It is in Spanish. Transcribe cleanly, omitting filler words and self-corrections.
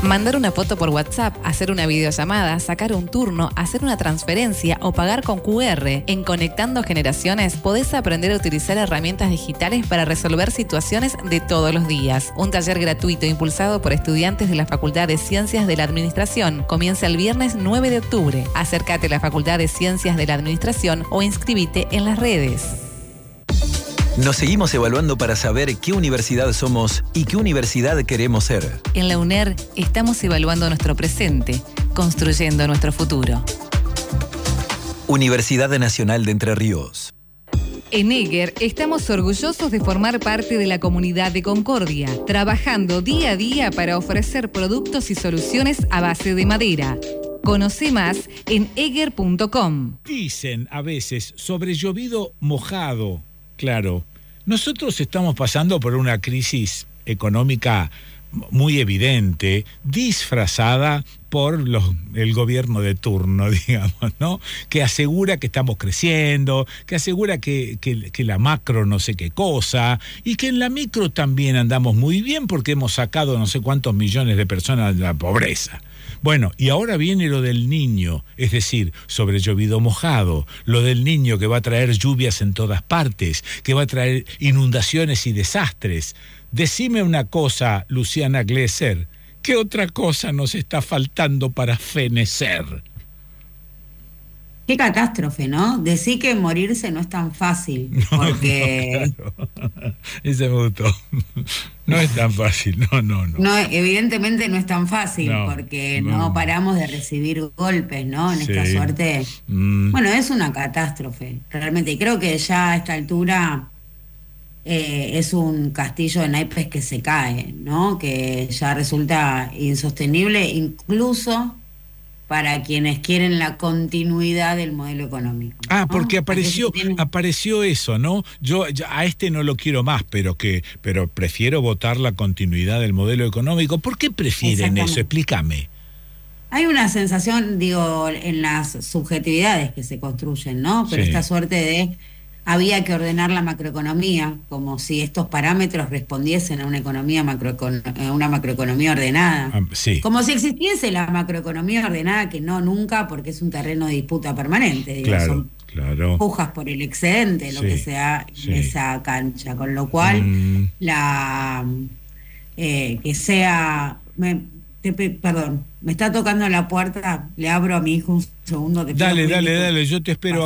Mandar una foto por WhatsApp, hacer una videollamada, sacar un turno, hacer una transferencia o pagar con QR. En Conectando Generaciones podés aprender a utilizar herramientas digitales para resolver situaciones de todos los días. Un taller gratuito impulsado por estudiantes de la Facultad de Ciencias de la Administración comienza el viernes 9 de octubre. Acércate a la Facultad de Ciencias de la Administración o inscribite en las redes. Nos seguimos evaluando para saber qué universidad somos y qué universidad queremos ser. En la UNER estamos evaluando nuestro presente, construyendo nuestro futuro. Universidad Nacional de Entre Ríos. En EGER estamos orgullosos de formar parte de la comunidad de Concordia, trabajando día a día para ofrecer productos y soluciones a base de madera. Conoce más en eger.com. Dicen a veces sobre llovido mojado. Claro, nosotros estamos pasando por una crisis económica muy evidente, disfrazada por el gobierno de turno, digamos, ¿no? Que asegura que estamos creciendo, que asegura que la macro no sé qué cosa, y que en la micro también andamos muy bien porque hemos sacado no sé cuántos millones de personas de la pobreza. Bueno, y ahora viene lo del Niño, es decir, sobre llovido mojado, lo del Niño que va a traer lluvias en todas partes, que va a traer inundaciones y desastres. Decime una cosa, Luciana Glesser, ¿qué otra cosa nos está faltando para fenecer? Qué catástrofe, ¿no? Decir que morirse no es tan fácil, porque... No, claro. Ese me gustó. No es tan fácil, no. No, evidentemente no es tan fácil, No, porque no. no paramos de recibir golpes, ¿no? En esta Sí. suerte. Bueno, es una catástrofe, realmente. Y creo que ya a esta altura es un castillo de naipes que se cae, ¿no? Que ya resulta insostenible, incluso para quienes quieren la continuidad del modelo económico, ¿no? Ah, porque apareció eso, ¿no? Yo a este no lo quiero más, pero prefiero votar la continuidad del modelo económico. ¿Por qué prefieren eso? Explícame. Hay una sensación, digo, en las subjetividades que se construyen, ¿no? Pero Sí. esta suerte de había que ordenar la macroeconomía, como si estos parámetros respondiesen a una una macroeconomía ordenada. Sí. Como si existiese la macroeconomía ordenada, que no nunca, porque es un terreno de disputa permanente. Digo, Claro. pujas por el excedente, lo Sí, que sea sí. en esa cancha. Con lo cual, que sea... Perdón, me está tocando la puerta, le abro a mi hijo un segundo. Dale, yo te espero